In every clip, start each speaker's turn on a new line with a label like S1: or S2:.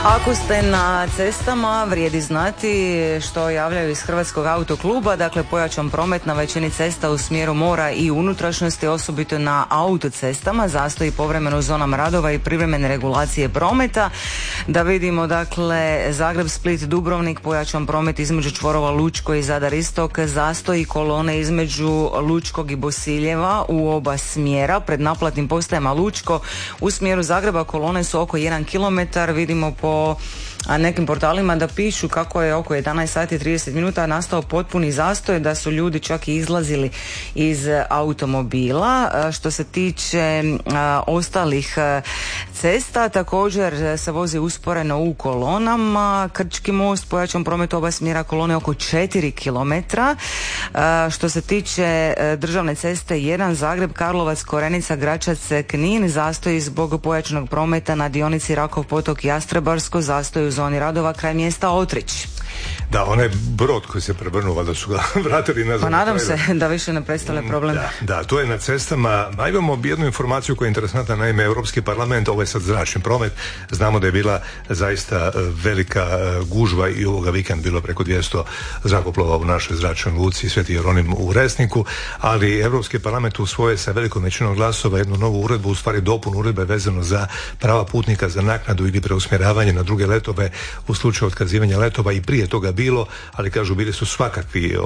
S1: Ako ste na cestama, vrijedi znati što javljaju iz Hrvatskog autokluba, dakle pojačan promet na većini cesta u smjeru mora i unutrašnjosti, osobito na autocestama, zastoji povremeno u zonama radova i privremene regulacije prometa. Da vidimo, dakle, Zagreb, Split, Dubrovnik, pojačan promet između čvorova Lučko i Zadar Istok, zastoji kolone između Lučkog i Bosiljeva u oba smjera, pred naplatnim postajama Lučko u smjeru Zagreba kolone su oko 1 km, vidimo po nekim portalima da pišu kako je oko 11 sati i 30 minuta nastao potpuni zastoj, da su ljudi čak i izlazili iz automobila. Što se tiče ostalih cesta, također se vozi usporeno u kolonama. Krčki most, pojačan promet oba smjera kolone oko 4 km. Što se tiče državne ceste 1, Zagreb, Karlovac, Korenica, Gračac, Knin, zastoji zbog pojačanog prometa na dionici Rakov potok Jastrebarsko, zastoji u zoni radova kraj mjesta Otrić.
S2: Da, onaj brod koji se prevrnuo, valjda su ga vratili nazad.
S1: Pa nadam se da više ne predstavlja problem.
S2: Da, to je na cestama. A imamo jednu informaciju koja je interesantna, naime Europski parlament, ovo je sad zračni promet, znamo da je bila zaista velika gužva i ovoga vikend bilo preko 200 zrakoplova u našoj zračnoj luci Sveti Jeronim u Resniku, ali Europski parlament usvoje sa velikom većinom glasova jednu novu uredbu, u stvari dopunu uredbe vezano za prava putnika za naknadu ili preusmjeravanje na druge letove u slučaju otkazivanja letova. I prije toga bilo, ali kažu bili su svakakvi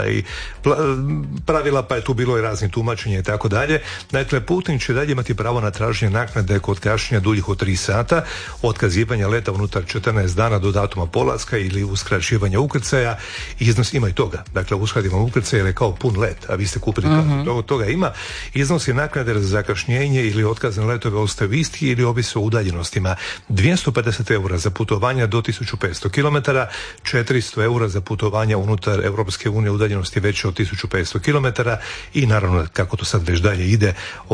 S2: pravila, pa je tu bilo i raznih tumačenja i tako dalje. Dakle, putnik će dalje imati pravo na traženje naknade kod kašnjenja duljih od 3 sata, otkazivanja leta unutar 14 dana do datuma polaska ili uskraćivanja ukrcaja. Iznos ima i toga. Dakle, uskratimo ukrcaj jer je kao pun let, a vi ste kupili toga ima. Iznosi naknade za zakašnjenje ili otkazane letove ostaju isti ili ovise o udaljenostima. 250 eura za putovanja do 1500 km, 400 eura za putovanja unutar Europske unije udaljenosti veće od 1500 km i naravno kako to sad već dalje ide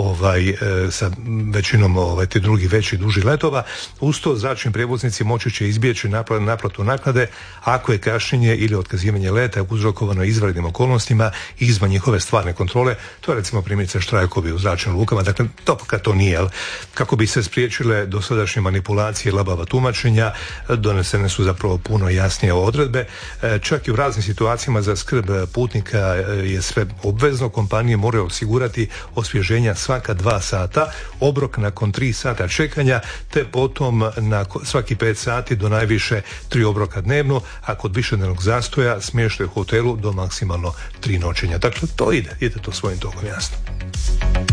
S2: sa većinom te drugi veći duži letova. Uz to zračni prijevoznici moći će izbjeći naplatu naknade ako je kašnjenje ili otkazivanje leta uzrokovano izvanrednim okolnostima izvan njihove stvarne kontrole. To je recimo primjerice štrajkovi u zračnim lukama. Dakle, to kad to nije, kako bi se spriječile dosadašnje manipulacije i labava tumačenja, donesene su zapravo puno jasnije odredbe. Čak i u raznim situacijama za skrb putnika je sve obvezno. Kompanije moraju osigurati osvježenja svaka 2 sata, obrok nakon 3 sata čekanja, te potom na svaki 5 sati do najviše 3 obroka dnevno, a kod višednevnog zastoja smještaj u hotelu do maksimalno 3 noćenja. Dakle, to ide to svojim tokom, jasno.